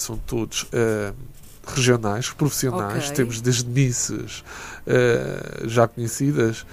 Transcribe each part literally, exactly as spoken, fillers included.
são todos uh, regionais, profissionais. Okay. Temos desde misses uh, já conhecidas uh,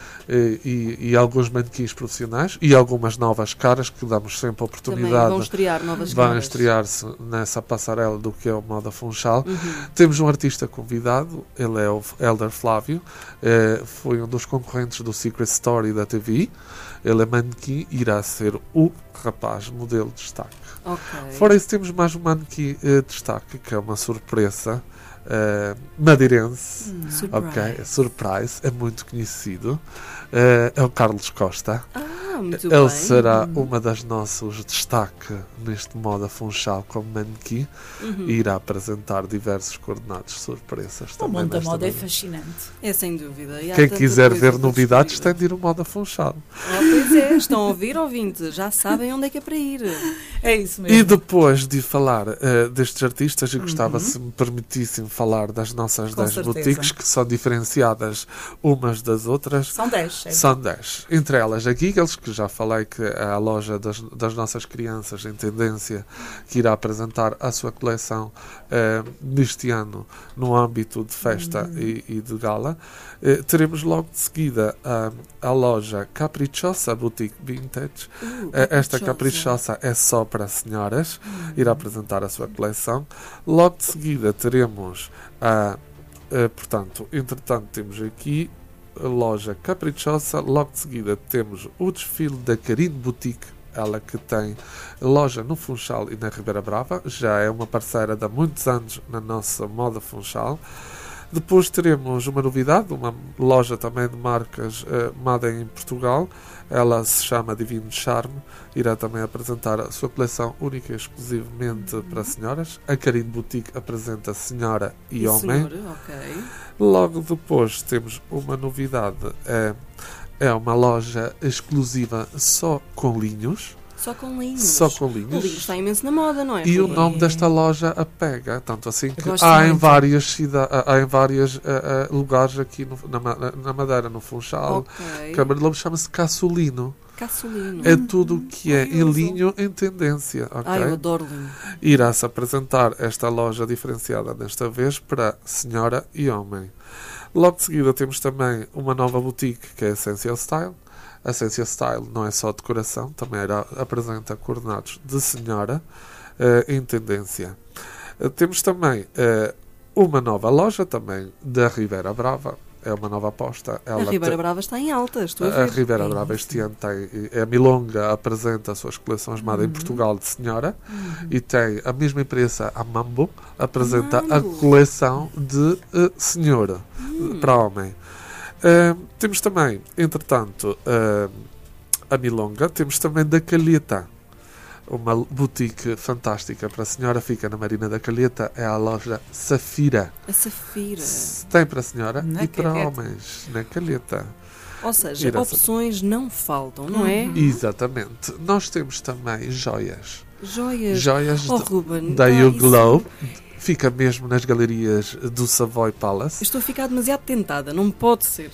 e, e alguns manequins profissionais e algumas novas caras que damos sempre a oportunidade. Também vão estrear novas Vão caras. estrear-se nessa passarela do que é o Moda Funchal. Uhum. Temos um artista convidado, ele é o Helder Flávio, uh, foi um dos concorrentes do Secret Story da T V I. Ele é manequim e irá ser o rapaz modelo de destaque. Okay. Fora isso, temos mais um manequim uh, de destaque, que é uma surpresa uh, madeirense. Hum, surprise. Ok, surprise, é muito conhecido. Uh, é o Carlos Costa. Ah, muito Ele bem. será Uhum. uma das nossas destaque neste Moda Funchal como manequim Uhum. e irá apresentar diversos coordenados surpresas. O também mundo da nesta moda é noite. fascinante. É sem dúvida. E há Quem tanta quiser coisa ver para novidades descobrir. tem de ir ao Moda Funchal. Ah, pois é, estão a ouvir, ouvintes, já sabem onde é que é para ir. É isso mesmo. E depois de falar uh, destes artistas, eu gostava, Uhum. se me permitissem, falar das nossas Com dez certeza. boutiques, que são diferenciadas umas das outras. São dez. É? São dez. Entre elas a Giggles, que já falei que é a loja das, das nossas crianças em tendência, que irá apresentar a sua coleção eh, neste ano no âmbito de festa Uhum. e, e de gala. Eh, teremos logo de seguida a, a loja Caprichosa Boutique Vintage. Uh, Eh, Esta caprichosa. Caprichosa é só para senhoras, Uhum. irá apresentar a sua coleção. Logo de seguida teremos a, eh, portanto, entretanto temos aqui a loja Caprichosa, logo de seguida temos o desfile da Carine Boutique, ela que tem loja no Funchal e na Ribeira Brava, já é uma parceira de há muitos anos na nossa Moda Funchal. Depois teremos uma novidade, uma loja também de marcas uh, Made em Portugal, ela se chama Divino Charme, irá também apresentar a sua coleção única e exclusivamente Uhum. para senhoras. A Carine Boutique apresenta senhora e, E homem. senhor, ok. Logo depois temos uma novidade, é, é uma loja exclusiva só com linhos, Só com linhos. só com O linho linhos. está imenso na moda, não é? E o Ruben? nome desta loja a pega, tanto assim que gosto há em muito. várias, cida- há em vários uh, uh, lugares aqui no- na, Ma- na Madeira, no Funchal. Ok. Câmara de Lobo chama-se Caçolino. Caçolino. É tudo o que é em curioso. linho em tendência. ok? Ai, eu adoro linho. Irá-se apresentar esta loja diferenciada desta vez para senhora e homem. Logo de seguida temos também uma nova boutique que é a Essential Style. A Essential Style não é só decoração, também irá, apresenta coordenados de senhora eh, em tendência. Eh, temos também eh, uma nova loja também da Ribeira Brava. É uma nova aposta. A Ela Ribeira tem- Brava está em alta, estou a a ver. Ribeira É Brava isso. este ano tem, é a Milonga apresenta as suas coleções Made em Uhum. Portugal de senhora Uhum. e tem a mesma empresa, a Mambo, apresenta a Mambo. coleção de eh, senhora Hum. para homem. Eh, temos também, entretanto, eh, a Milonga, temos também da Calheta, uma boutique fantástica para a senhora, fica na Marina da Calheta, é a loja Safira. A Safira. Tem para a senhora Na e para Calheta. homens, na Calheta. Ou seja, Irá- opções não faltam, não é? Uhum. Exatamente. Nós temos também joias. Joias. Joias Oh, de- Ruben. da dá You isso- Glow. Fica mesmo nas galerias do Savoy Palace. Estou a ficar demasiado tentada, não pode ser.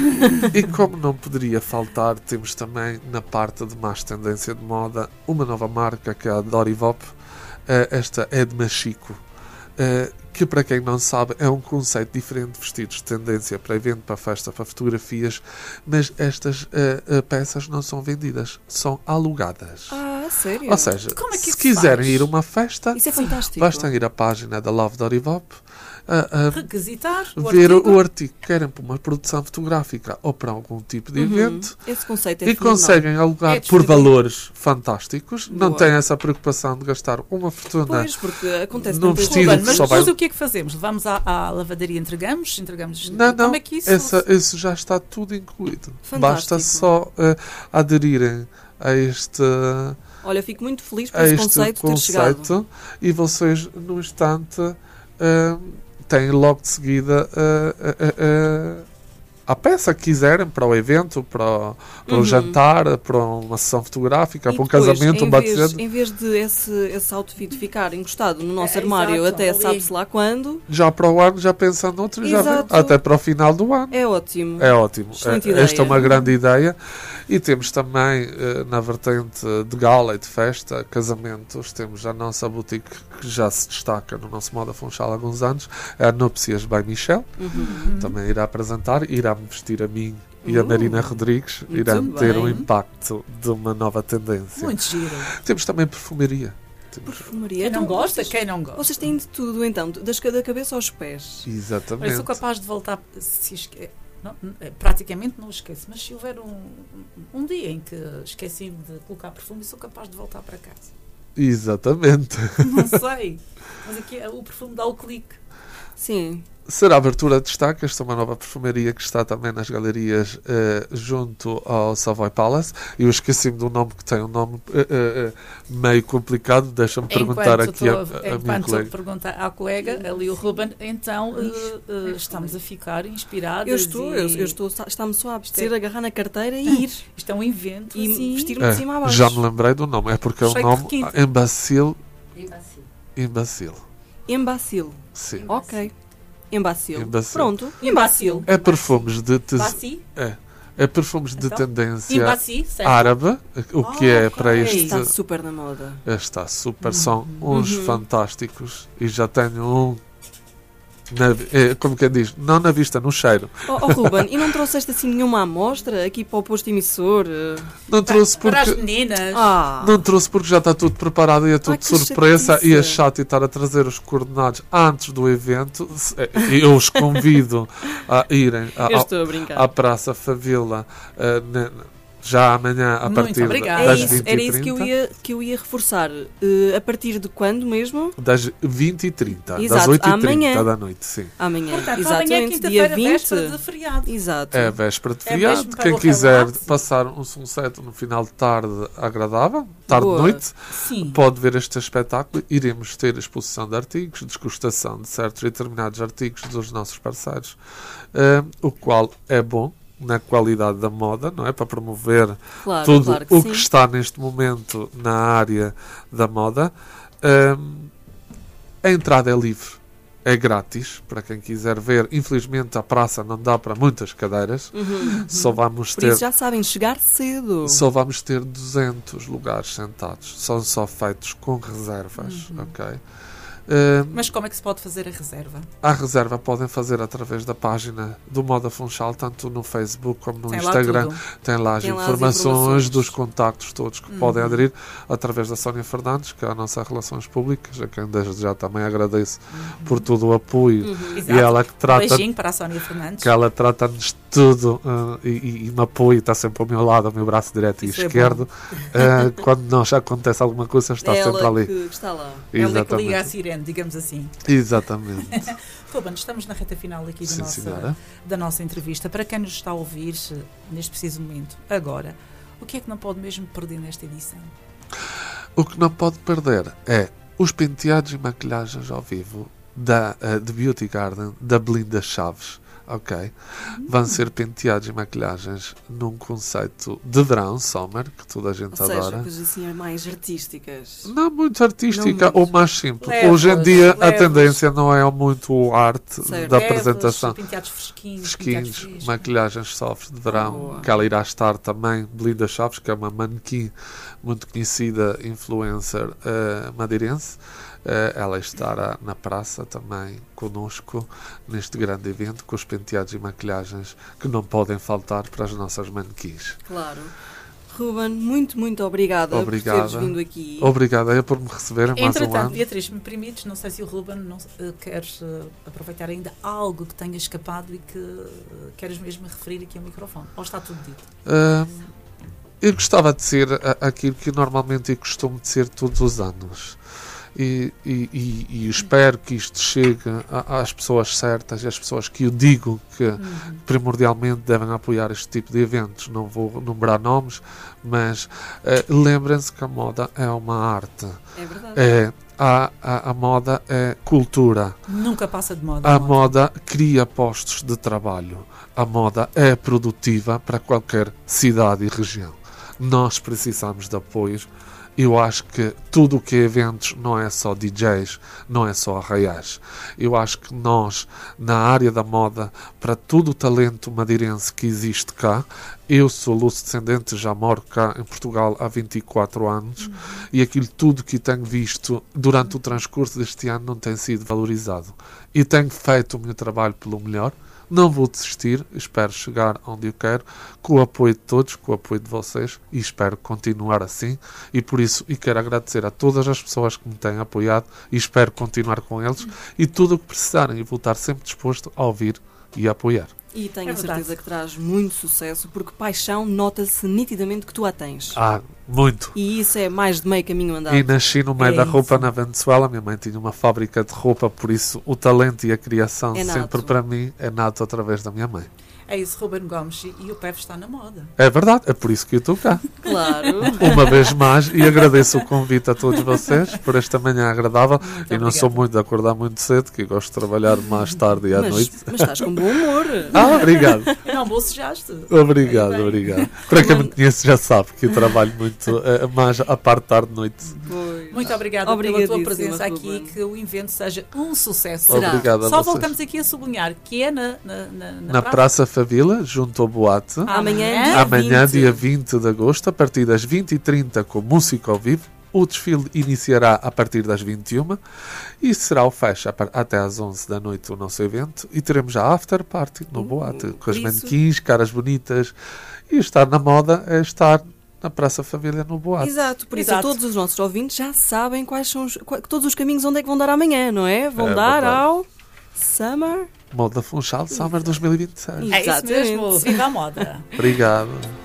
E como não poderia faltar, temos também na parte de mais tendência de moda uma nova marca que é a Dorivop. Eh, Esta é de Machico. eh, que para quem não sabe é um conceito diferente de vestidos de tendência para evento, para festa, para fotografias, mas estas eh, eh, peças não são vendidas, são alugadas. Ah, sério? Ou seja, Como é que se isso quiserem faz? ir a uma festa, Isso é fantástico. basta ir à página da Love Dorivop, a, a Requisitar o ver artigo. o artigo que querem para uma produção fotográfica ou para algum tipo de Uhum. evento Esse conceito é e fenomenal. conseguem alugar É por disponível. valores fantásticos. Não Boa. têm essa preocupação de gastar uma fortuna. Pois, porque acontece No tantas vestido vezes. Ruben, mas só vai- depois o que é que fazemos? Levamos à, à lavadaria e entregamos? Entregamos? Não, não, Como é que isso... essa, isso já está tudo incluído. Fantástico. Basta só eh, aderirem a este, Olha, fico muito feliz por a esse este conceito ter chegado. conceito e vocês, no instante, eh, têm logo de seguida eh, eh, eh, à peça que quiserem, para o evento, para o, para Uhum. o jantar, para uma sessão fotográfica, E para um depois, casamento, um em vez, batizado. em vez de esse, esse outfit ficar encostado no nosso É, armário exato, até ali. sabe-se lá quando, Já para o ano, já pensando noutro, já vem, Exato. até para o final do ano. é ótimo. É ótimo. Excelente É- ideia. Esta é uma grande ideia. E temos também, eh, na vertente de gala e de festa, casamentos, temos a nossa boutique que já se destaca no nosso Moda Funchal há alguns anos, é a Núpcias by Michel. Uhum. Também irá apresentar, irá-me vestir a mim e a Uh, Marina Rodrigues, muito irá ter um bem. impacto de uma nova tendência. Muito giro. Temos também perfumaria. Temos- Perfumaria. Quem não Então, gosta, vocês, quem não gosta. vocês têm de tudo, então, das, da cabeça aos pés. Exatamente. Eu sou capaz de voltar, se esque... não, eh, praticamente não esqueço, mas se houver um, um dia em que esqueci de colocar perfume, sou capaz de voltar para casa. Exatamente. Não sei, mas aqui é o perfume dá o clique. Sim. Será a abertura de destaque. Esta é uma nova perfumaria que está também nas galerias eh, junto ao Savoy Palace. Eu esqueci-me do nome, que tem um nome eh, eh, meio complicado. Deixa-me perguntar Enquanto aqui a, estou a minha enquanto colega. perguntar à colega, ali o Ruben, então eh, eh, estamos a ficar inspiradas. Eu estou, e eu, eu estou, está-me só a apetecer agarrar na carteira e ir. Isto é um invento E assim. vestir-me de cima a É, baixo. já me lembrei do nome. É porque é um Cheio de nome requinte. Embacil. Embacil. Embacil. Sim. Ok. Embacil. Embacil. Pronto. Embacil. É perfumes de te- Baci? é, é perfumes de Então? tendência Embaci, certo? árabe, o que Ah, é ok. para este Está super na moda. está super, são uns Uhum. fantásticos e já tenho um na, é, como quem diz, não na vista, no cheiro. Oh, oh Ruben, e não trouxeste assim nenhuma amostra aqui para o posto emissor? Não trouxe Para as porque meninas. Ah, não trouxe porque já está tudo preparado e é tudo Ai, que surpresa chatice. e é chato estar a trazer os coordenados antes do evento. Se- Eu os convido a irem a- eu ao- estou a brincar. à Praça Favila eh, ne- já amanhã a Muito partir obrigada. É das isso, vinte era e isso que eu trinta. ia, que eu ia reforçar. Eh, a partir de quando mesmo? Das vinte e trinta, das Exato, oito e trinta amanhã. da noite, sim. Amanhã. Portanto, Exatamente, amanhã é dia quinta-feira, vinte. véspera de feriado. Exato. É a véspera de É feriado. mesmo para Quem o quiser relax. passar um sunset no final de tarde agradável, Boa. tarde-noite, Sim. pode ver este espetáculo. Iremos ter exposição de artigos, desgustação de certos e determinados artigos dos nossos parceiros, eh, o qual é bom na qualidade da moda, não é? Para promover Claro, tudo claro que o sim. que está neste momento na área da moda. Hum, a entrada é livre, é grátis para quem quiser ver. Infelizmente a praça não dá para muitas cadeiras, Uhum. só vamos Por ter isso já sabem, chegar cedo. só vamos ter duzentos lugares sentados, são só feitos com reservas, Uhum. ok? Hum, Mas como é que se pode fazer a reserva? a reserva podem fazer através da página do Moda Funchal, tanto no Facebook como no Tem lá Instagram. tudo. Tem lá as Tem lá as informações, informações. dos contactos todos que Uhum. podem aderir através da Sónia Fernandes, que é a nossa Relações Públicas, a quem desde já também agradeço por todo o apoio. Uhum. E Exato. ela que Um trata, beijinho para a Sónia Fernandes. que ela trata-nos de tudo ah, e, e- e me apoia, está sempre ao meu lado, ao meu braço direito Isso e é esquerdo. Ah, quando não já acontece alguma coisa, está É sempre ela ali. que, que está lá. Ela é que liga a Exatamente. sirene, digamos assim. Exatamente. Ruben, estamos na reta final aqui da Sim, nossa, senhora. da nossa entrevista. Para quem nos está a ouvir eh, neste preciso momento, agora, o que é que não pode mesmo perder nesta edição? O que não pode perder é os penteados e maquilhagens ao vivo da eh, de Beauty Garden, da Belinda Chaves. Ok? Vão ser penteados e maquilhagens num conceito de verão, summer, que toda a gente Ou seja, adora. coisas assim mais artísticas. Não muito artística, Não muito. ou mais simples. Leves, Hoje em dia a leves. tendência não é muito arte Certo. da Leves, apresentação. penteados fresquinhos, Fresquinhos, penteados frescos. maquilhagens softs de verão, Boa. que ela irá estar também, Belinda Chaves, que é uma manequim muito conhecida, influencer eh, madeirense. Eh, ela estará na praça também conosco neste grande evento com os penteados e maquilhagens que não podem faltar para as nossas manequins. Claro. Ruben, muito, muito obrigada, Obrigada. por teres vindo aqui. Obrigado aí por me receberem mais um Entretanto, ano. Beatriz, me permites, não sei se o Ruben não, eh, queres eh, aproveitar ainda algo que tenha escapado e que eh, queres mesmo referir aqui ao microfone. Ou está tudo dito? Ah, eu gostava de dizer a- aquilo que normalmente eu costumo dizer todos os anos. e, e, e, e espero que isto chegue a, às pessoas certas e às pessoas que eu digo que uhum. primordialmente devem apoiar este tipo de eventos. Não vou numerar nomes, mas uh, lembrem-se que a moda é uma arte. É verdade. É, a, a, a moda é cultura. Nunca passa de moda. A moda cria postos de trabalho. A moda é produtiva para qualquer cidade e região. Nós precisamos de apoios. Eu acho que tudo o que é eventos não é só D Js, não é só arraiais. Eu acho que nós, na área da moda, para todo o talento madeirense que existe cá, eu sou luso-descendente, já moro cá em Portugal há vinte e quatro anos, uhum. e aquilo tudo que tenho visto durante o transcurso deste ano não tem sido valorizado. E tenho feito o meu trabalho pelo melhor. Não vou desistir, espero chegar onde eu quero, com o apoio de todos, com o apoio de vocês, e espero continuar assim. E por isso, e quero agradecer a todas as pessoas que me têm apoiado, e espero continuar com eles, e tudo o que precisarem, e vou estar sempre disposto a ouvir e a apoiar. E tenho É a certeza verdade. que traz muito sucesso, porque paixão nota-se nitidamente que tu a tens. Ah, muito. E isso é mais de meio caminho andado. E nasci no meio É da roupa isso. na Venezuela. Minha mãe tinha uma fábrica de roupa, por isso o talento e a criação É sempre nato. para mim é nato através da minha mãe. É isso, Ruben Gomes, e, e o P E V está na moda. É verdade, é por isso que eu estou cá. Claro. Uma vez mais, e agradeço o convite a todos vocês por esta manhã agradável. Muito E não sou obrigada. muito de acordar muito cedo, que gosto de trabalhar mais tarde e à mas, noite. mas estás com bom humor. Ah, obrigado. Não, bocejaste. Obrigado, Bem, bem. obrigado. Para quem me conhece já sabe que eu trabalho muito eh, mais à parte tarde-noite. Pois. Muito obrigada pela tua Obrigadíssima, presença aqui, Ruben. que o evento seja um sucesso. Será. Obrigado a Só vocês. voltamos aqui a sublinhar que é na, na, na, Na Praça Favila, junto ao Boate. Amanhã, dia Amanhã, vinte. dia vinte de agosto, a partir das vinte e trinta, com música ao vivo. O desfile iniciará a partir das vinte e uma e será o fecho a par- até às onze da noite o nosso evento. E teremos já after party no Uh, Boate, com por as isso- manequins, caras bonitas. E estar na moda é estar na Praça Família no Boate. Exato, por isso Exato. todos os nossos ouvintes já sabem quais são os, qua- todos os caminhos onde é que vão dar amanhã, não é? Vão É dar verdade. ao Summer. Moda Funchal Summer dois mil e vinte e seis. É isso Exatamente. mesmo, viva a moda. Obrigado.